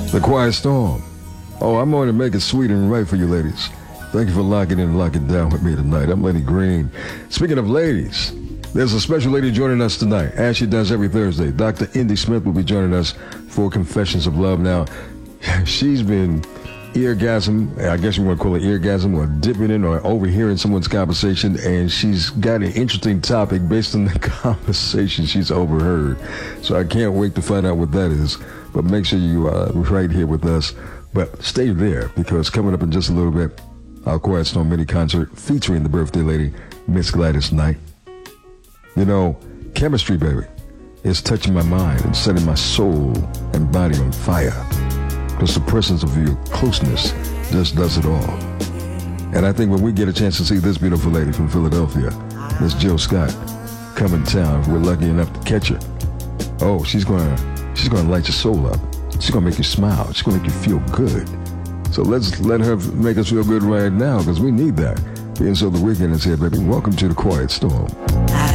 The Quiet Storm. Oh, I'm going to make it sweet and right for you ladies. Thank you for locking in and locking down with me tonight. I'm Lenny Green. Speaking of ladies, there's a special lady joining us tonight, as she does every Thursday. Dr. Indy Smith will be joining us for Confessions of Love. Now, she's been eargasm, I guess you want to call it eargasm, or dipping in or overhearing someone's conversation, and she's got an interesting topic based on the conversation she's overheard. So I can't wait to find out what that is. But make sure you are right here with us. But stay there, because coming up in just a little bit, our Quiet Storm mini concert featuring the birthday lady, Miss Gladys Knight. You know, chemistry, baby, is touching my mind and setting my soul and body on fire. Because the presence of your closeness just does it all. And I think when we get a chance to see this beautiful lady from Philadelphia, Miss Jill Scott, come in town, if we're lucky enough to catch her, oh, she's gonna light your soul up. She's gonna make you smile. She's gonna make you feel good. So let's let her make us feel good right now, because we need that. Being so the weekend is here, baby. Welcome to the Quiet Storm.